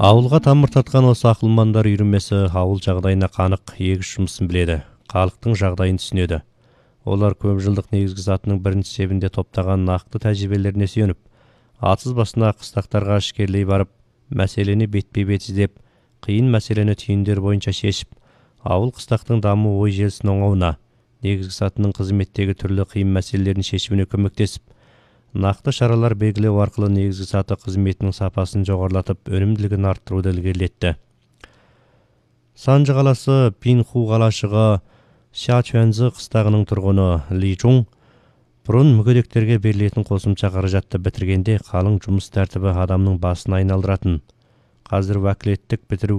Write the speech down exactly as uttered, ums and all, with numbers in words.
Ауылға тамыр тартқан осы ақылмандар үйірмесі ауыл жағдайына қанық егіс жұмысын біледі, халықтың жағдайын түсінеді. Олар көп жылдық негізгі затының бірінші себінде топтаған нақты тәжірибелеріне сүйеніп, атсыз басына қыстақтарға ішкерлей барып, мәселені бетпе-бет іздеп, қиын мәселені түйіндер бойынша шешіп, ауыл қыстақтың даму ой желісінің оңауына, негізгі сатының қызметтегі түрлі қиын мәселелерін шешіміне көмектесіп, нақты шаралар белгілеу арқылы негізгі саты қызметінің сапасын жоғарылатып, өнімділігін арттыруды ілгерілетті. Санжы қаласы Пинху қалашығы Шачуанзы қыстағының тұрғыны Ли Чун бұрын мүгедектерге берілетін қосымша қаражатты бітіргенде қалың жұмыс тәртібі адамның басын айналдыратын. Қазір уәкілеттік бітіру